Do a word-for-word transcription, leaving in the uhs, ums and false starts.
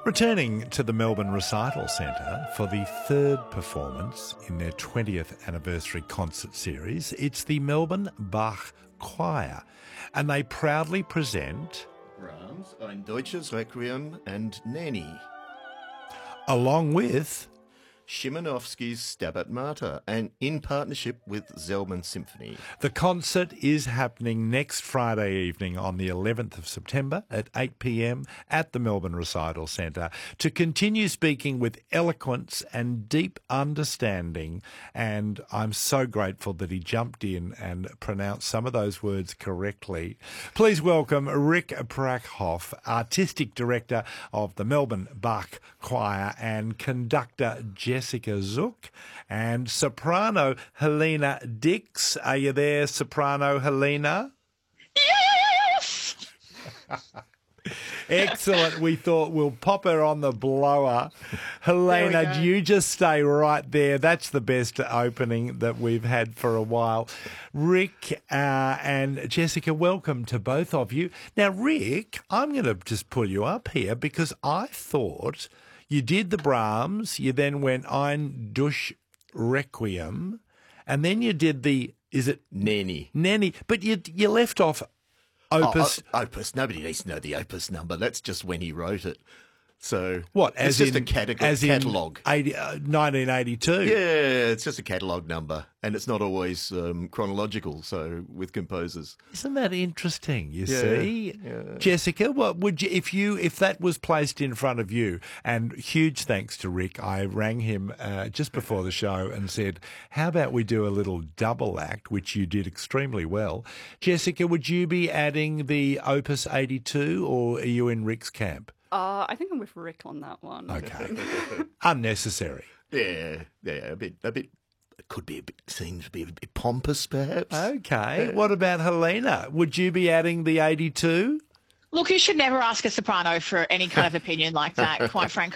Returning to the Melbourne Recital Centre for the third performance in their twentieth anniversary concert series, it's the Melbourne Bach Choir, and they proudly present Brahms, Ein Deutsches Requiem and Nanny, along with Szymanowski's Stabat Mater, and in partnership with Zelman Symphony. The concert is happening next Friday evening on the eleventh of September at eight p m at the Melbourne Recital Centre to continue speaking with eloquence and deep understanding. And I'm so grateful that he jumped in and pronounced some of those words correctly. Please welcome Rick Prackhoff, Artistic Director of the Melbourne Bach Choir, and conductor Jessica Zook, and soprano Helena Dix. Are you there, soprano Helena? Yes! Excellent. We thought we'll pop her on the blower. Helena, you just stay right there. That's the best opening that we've had for a while. Rick uh, and Jessica, welcome to both of you. Now, Rick, I'm going to just pull you up here because I thought you did the Brahms, you then went Ein Deutsches Requiem, and then you did the, is it? Nanny. Nanny. But you you left off Opus. Oh, o- opus. Nobody needs to know the opus number. That's just when he wrote it. So What, it's as just in, a categ- as catalogue. in eighty, uh, nineteen eighty-two? Yeah, it's just a catalogue number, and it's not always um, chronological. So with composers, Isn't that interesting? You Yeah, see, yeah. Jessica, what would you if you if that was placed in front of you? And huge thanks to Rick. I rang him uh, just before the show and said, "How about we do a little double act?" Which you did extremely well. Jessica, would you be adding the Opus eighty-two, or are you in Rick's camp? Uh, I think I'm with Rick on that one. Okay, unnecessary. yeah, yeah, a bit, a bit. It could be a bit, seems to be a bit pompous, perhaps. Okay, what about Helena? Would you be adding the eighty-two? Look, you should never ask a soprano for any kind of opinion like that, quite frankly.